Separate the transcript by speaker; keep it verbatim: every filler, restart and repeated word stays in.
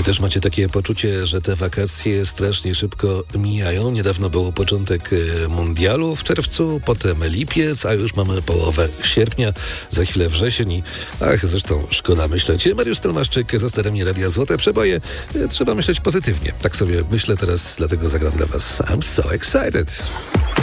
Speaker 1: też macie takie poczucie, że te wakacje strasznie szybko mijają? Niedawno był początek mundialu w czerwcu, potem lipiec, a już mamy połowę sierpnia, za chwilę wrzesień i ach, zresztą szkoda myśleć. Mariusz Stelmaszczyk za sterami Radia Złote Przeboje. Trzeba myśleć pozytywnie. Tak sobie myślę teraz, dlatego zagram dla was I'm so excited.